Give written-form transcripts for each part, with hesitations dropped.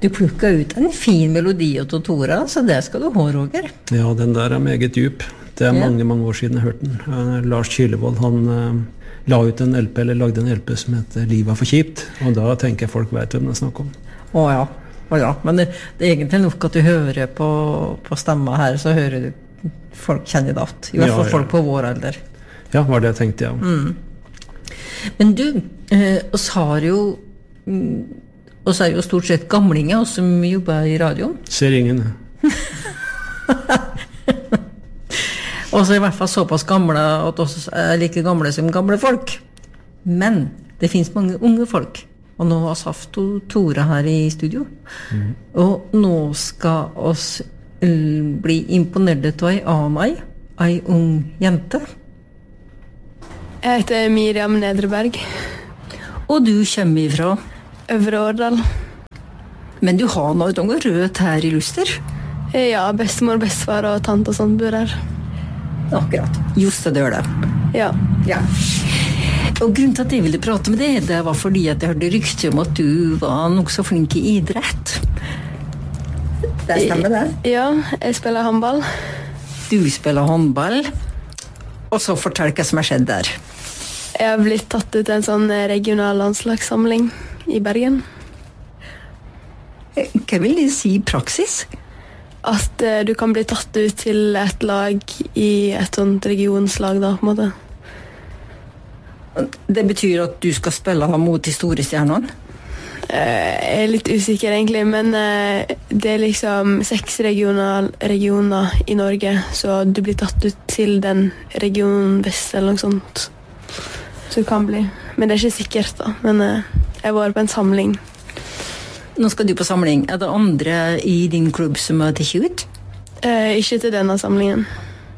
Du plukket ut en fin melodi av Tora, så det skal du ha, Roger. Ja, den der meget djup. Det mange, mange år siden jeg hørte den. Lars Kylevold, han la ut en LP, eller lagde en LP som heter Livet er for kjipt, og da tenker jeg folk vet hvem det snakker om. Ja, men det er egentlig nok at du hører på stemma her, så hører du folk kjenner det alt. I hvert fall folk på vår alder. Ja, var det jeg tenkte, ja. Men du, oss er jo stort sett gamlinger, oss som jobber i radio. Ser ingen. Og så i hvert fall såpass gamle at oss er like gamle som gamle folk. Men det finnes mange unge folk. Og nå har Saft og Tora her i studio. Og nå skal oss bli imponert av ei ung jente. Jeg heter Miriam Nedreberg. Og du kommer ifra? Øvre Årdal. Men du har noe rødt her i Luster? Ja, bestemor, bestefar og tante og sånt bor her. Akkurat. Just det gjør det. Ja. Og grunnen til at jeg ville prate med deg, det var fordi at jeg hørte rykte om at du var nok så flink i idrett. Det stemmer det? Ja, jeg spiller håndball. Du spiller håndball. Og så fortell hva som har skjedd der. Jeg har blitt tatt ut til en sånn regional landslagssamling i Bergen. Hva vil det si i praksis? At du kan bli tatt ut til et lag i et sånt regionslag da, på en måte. Det betyr at du skal spille mot de store stjernene? Jeg er litt usikker egentlig, men det er liksom 6 regioner i Norge, så du blir tatt ut til den regionen vest eller noe sånt. Så det kan bli. Men det er ikke sikkert da, men jeg var på en samling. Nå skal du på samling. Er det andre i din klubb som har tatt ut? Ikke til denne samlingen.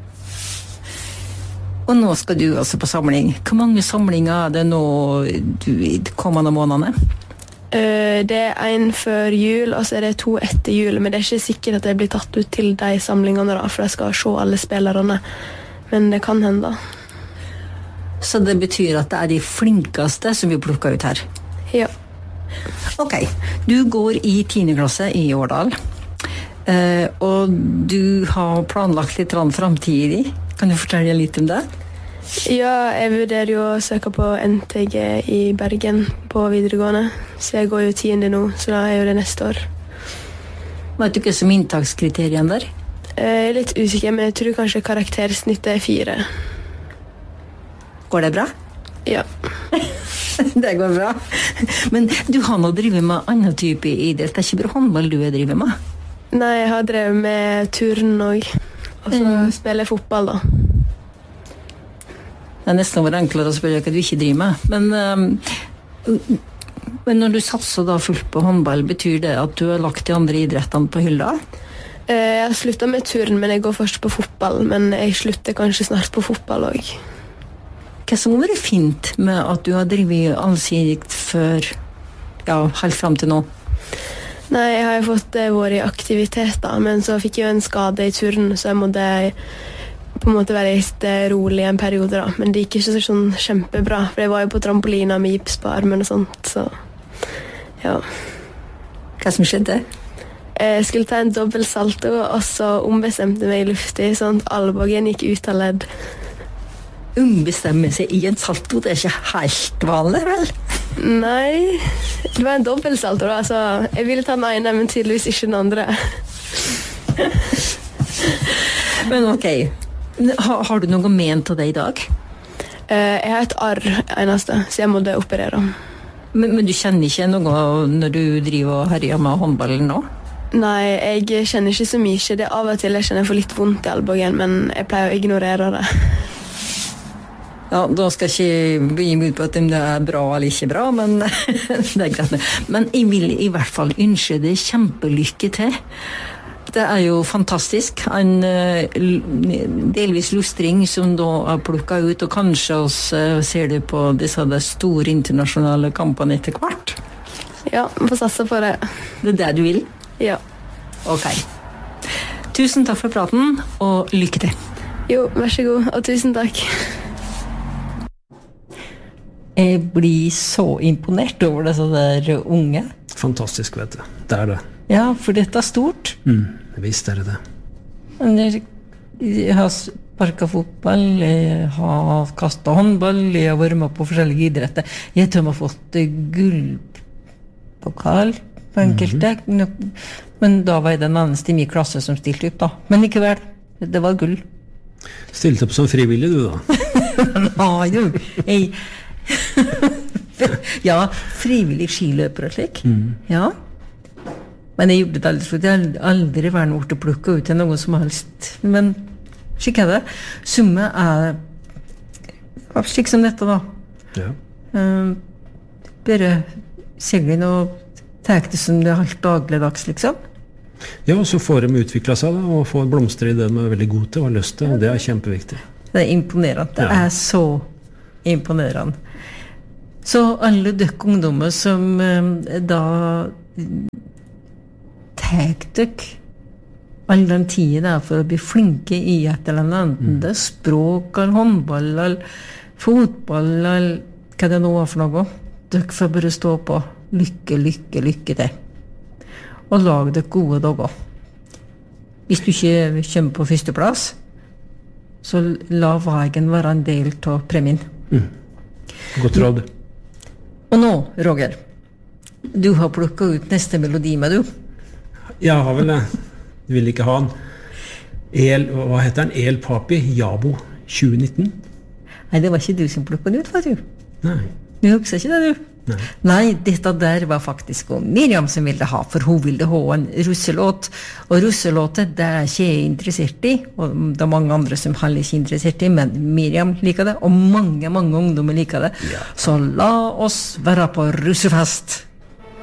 Og nå skal du altså på samling. Hvor mange samlinger er det nå de kommende månedene? Det er en før jul, og så er det 2 etter jul. Men det er ikke sikkert at jeg blir tatt ut til de samlingene da, for jeg skal se alle spillerne. Men det kan hende. Så det betyr at det er de flinkeste som vi plukker ut her? Ja. Ok, du går i 10. klasse i Årdal, og du har planlagt litt fremtidig. Kan du fortelle litt om det? Ja, jeg vurderer jo å søke på NTG i Bergen på videregående, så jeg går jo 10. nå, så da er jo det neste år. Vet du hva som inntakskriterien der? Jeg er litt usikker, men jeg tror kanskje karaktersnittet er 4. Går det bra? Ja. Det går bra. Men du har nå drivet med annen type idrett. Det er ikke bare håndball du har drivet med? Nei, jeg har drevet med turn også. Og så spiller jeg fotball da. Det er nesten over enklere å spørre hva du ikke driver med. Men når du satser da fullt på håndball, betyr det at du har lagt de andre idrettene på hylla? Jeg har sluttet med turn, men jeg går først på fotball. Men jeg slutter kanskje snart på fotball også. Hva som har vært fint med at du har drevet allsidig før, helt frem til nå? Nei, jeg har jo fått vært i aktivitet da, men så fikk jeg jo en skade i turn, så jeg måtte på en måte være litt rolig en periode da. Men det gikk ikke sånn kjempebra, for jeg var jo på trampolina med gips på armen og sånt, så ja. Hva som skjedde? Jeg skulle ta en dobbelt salto, og så ombestemte meg i luftig, sånn at albuen gikk ut av ledd. Ombestemme seg i en salto, det er ikke helt vanlig, vel? Nei, det var en dobbelt salto da, så jeg ville ta den ene, men tydeligvis ikke den andre. Men ok, har du noe ment av det i dag? Jeg har et arr eneste, så jeg måtte operere. Men du kjenner ikke noe når du driver og herjer med håndballen nå? Nei, jeg kjenner ikke så mye. Det er av og til jeg kjenner for litt vondt i albuen, men jeg pleier å ignorere det. Ja, da skal jeg ikke begynne ut på at det er bra eller ikke bra, men det er greit. Men jeg vil i hvert fall ønske deg kjempelykke til. Det er jo fantastisk. En delvis lustring som da er plukket ut, og kanskje også ser du på disse store internasjonale kampene etter hvert. Ja, vi får satse på det. Det er det du vil? Ja. Ok. Tusen takk for praten, og lykke til. Jo, vær så god, og tusen takk. Jeg blir så imponert over disse der unge. Fantastisk, vet du. Det er det. Ja, for dette stort. Visst det det. Jeg har sparket fotball, jeg har kastet håndball, jeg har vært med på forskjellige idretter. Jeg tror jeg har fått gullpokal på enkelte, men da var jeg den eneste i min klasse som stilte opp da. Men ikke vel, det var gull. Stilte opp som frivillig du da? Nei, jo, jeg... ja, frivillig skiløper og slik. Ja. Men jeg gjorde det aldri, for jeg har aldri vært noe til å plukke ut til noe som helst. Men slik det. Summe slik som dette da. Ja. Bare seglen og tek det som det helt dagligdags, liksom. Ja, og så får de utviklet seg da, og får blomster i det de er veldig gode til og har lyst til, og det er kjempeviktig. Det er imponerende. Det er så imponerende. Så alle døkke ungdommer som da tek døkk all den tiden der for å bli flinke i et eller annet, det er språk, eller håndball, eller fotball, eller hva det nå var for noe. Døkk får bare stå på. Lykke, lykke, lykke til. Og lag det gode dager. Hvis du ikke kommer på første plass, så la veien være en del av premien. Godt råd. Og nå, Roger, du har plukket ut neste melodi med du. Jeg har vel det. Du vil ikke ha den. Hva heter den? El Papi, Jabo 2019? Nei, det var ikke du som plukket den ut, var du? Nei. Du husker ikke det, du? Nei, dette der var faktisk Miriam som ville ha, for hun ville ha en russelåt. Og russelåter, det er ikke jeg interessert i, og det er mange andre som heller ikke er interessert i, men Miriam liker det, og mange ungdommer liker det. Ja. Så la oss være på russefest!